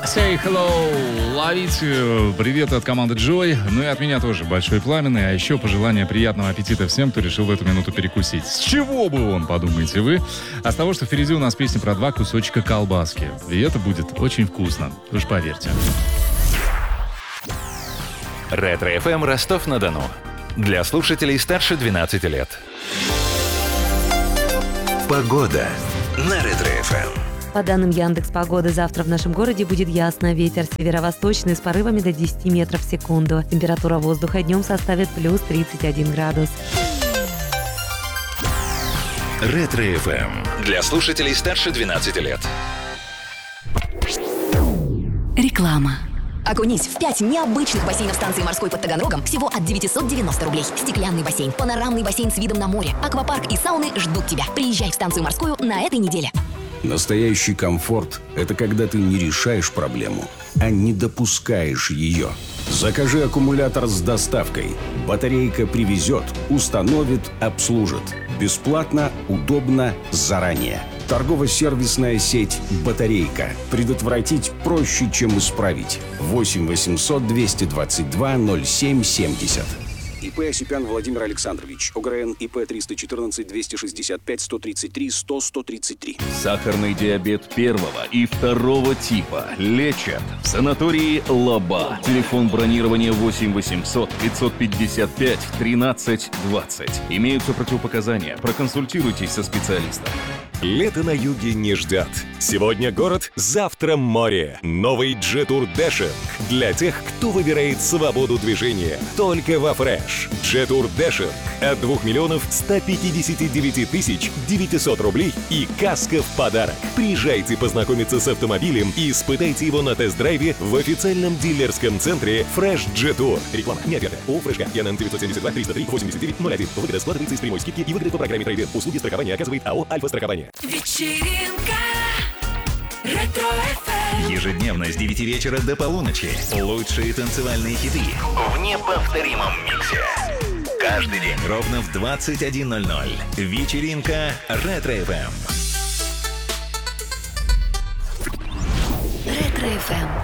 Say hello, ловите привет от команды Joy, ну и от меня тоже большой пламенный, а еще пожелание приятного аппетита всем, кто решил в эту минуту перекусить. С чего бы он, подумаете вы? А с того, что впереди у нас песня про 2 кусочка колбаски. И это будет очень вкусно, уж поверьте. Ретро-ФМ Ростов-на-Дону. Для слушателей старше 12 лет. Погода на Ретро-ФМ. По данным Яндекс.Погоды, завтра в нашем городе будет ясно. Ветер северо-восточный с порывами до 10 метров в секунду. Температура воздуха днем составит плюс 31 градус. Ретро-ФМ. Для слушателей старше 12 лет. Реклама. Окунись в 5 необычных бассейнов станции морской под Таганрогом всего от 990 рублей. Стеклянный бассейн, панорамный бассейн с видом на море, аквапарк и сауны ждут тебя. Приезжай в станцию морскую на этой неделе. Настоящий комфорт – это когда ты не решаешь проблему, а не допускаешь ее. Закажи аккумулятор с доставкой. Батарейка привезет, установит, обслужит. Бесплатно, удобно, заранее. Торгово-сервисная сеть «Батарейка». Предотвратить проще, чем исправить. 8 800 222 07 70. ИП Осипян Владимир Александрович. ОГРН ИП 314 265 133 100 133. Сахарный диабет первого и второго типа лечат в санатории «Лаба». Телефон бронирования 8 800 555 13 20. Имеются противопоказания. Проконсультируйтесь со специалистом. Лето на юге не ждет. Сегодня город, завтра море. Новый J-Tour Dashing для тех, кто выбирает свободу движения. Только во Фреш. J-Tour Dashing от 2 миллионов 159 тысяч 900 рублей и каска в подарок. Приезжайте познакомиться с автомобилем и испытайте его на тест-драйве в официальном дилерском центре Fresh J-Tour. Реклама не ответа. ООО «Фрешка». ЯНН 972 303 89 01. Выгода складывается из прямой скидки и выгоды по программе трейдинг. Услуги страхования оказывает АО «Альфа-страхование». Вечеринка. Ретро-ФМ. Ежедневно с 9 вечера до полуночи. Лучшие танцевальные хиты в неповторимом миксе. Каждый день ровно в 21:00. Вечеринка Ретро-ФМ. Ретро-ФМ.